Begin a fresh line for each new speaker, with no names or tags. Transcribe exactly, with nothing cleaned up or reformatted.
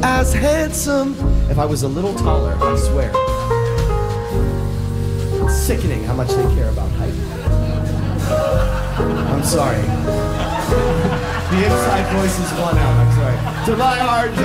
as handsome. If I was a little taller, I swear. It's sickening how much they care about height. I'm sorry. The inside voice is won out, I'm sorry. To my heart.